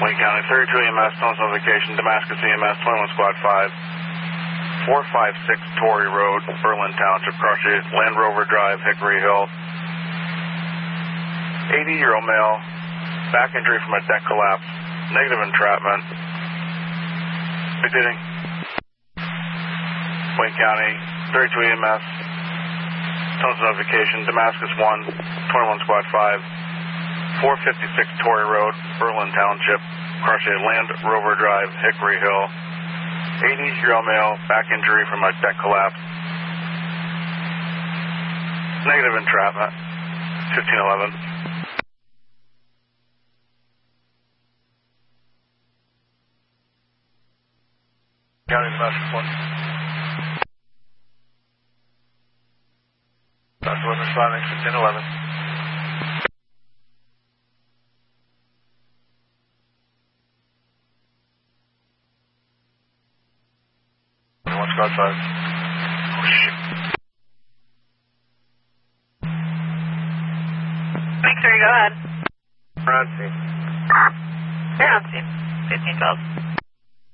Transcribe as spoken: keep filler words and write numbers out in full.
Wayne County, thirty-two E M S, Tones Notification, Damascus E M S, twenty-one Squad five, four five six Torrey Road, Berlin Township, Crushes, Land Rover Drive, Hickory Hill. eighty-year-old male, back injury from a deck collapse, negative entrapment. Dictating. Wayne County, thirty-two E M S, Tones Notification, Damascus one, twenty-one Squad five, four fifty-six Torrey Road, Berlin Township, Crushes, Land Rover Drive, Hickory Hill. eighty-year-old male, back injury from a deck collapse, negative entrapment. fifteen eleven. County Damascus one. That's one responding, fifteen eleven. One Squad five. Oh shit. Victory, go ahead. We're on scene. You're on scene. fifteen twelve.